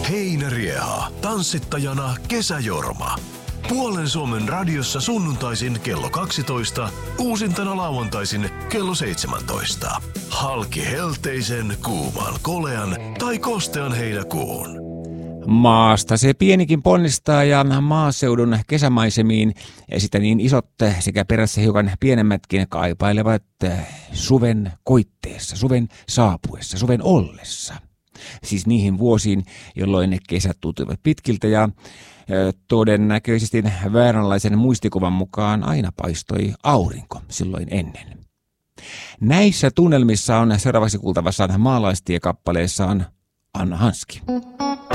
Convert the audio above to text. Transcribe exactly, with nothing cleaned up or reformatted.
Heinärieha. Tanssittajana Kesäjorma. Puolen Suomen radiossa sunnuntaisin kello kaksitoista, uusintana lauantaisin kello seitsemäntoista. Halki helteisen, kuuman, kolean tai kostean heinäkuun. Maasta se pienikin ponnistaa ja maaseudun kesämaisemiin sitä niin isot sekä perässä hiukan pienemmätkin kaipailevat suven koitteessa, suven saapuessa, suven ollessa. Siis niihin vuosiin, jolloin kesät tuntuivat pitkiltä ja todennäköisesti vääränlaisen muistikuvan mukaan aina paistoi aurinko silloin ennen. Näissä tunnelmissa on seuraavaksi kuultavassa maalaistie-kappaleessaan Anna Hanski.